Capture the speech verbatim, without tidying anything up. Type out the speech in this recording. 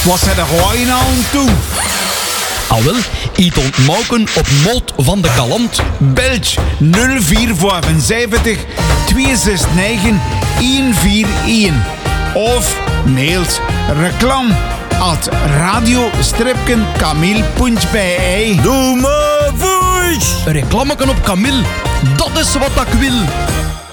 Wat zei de gooi nou toe? Al wel, iets ontmoken op Moot van de Kalant. Belg nul vier vijfenzeventig twee zes negen een vier een. Of mailt reclam at radio-kamil punt b e. Doe maar voice! Een reclameken op Camille, dat is wat ik wil.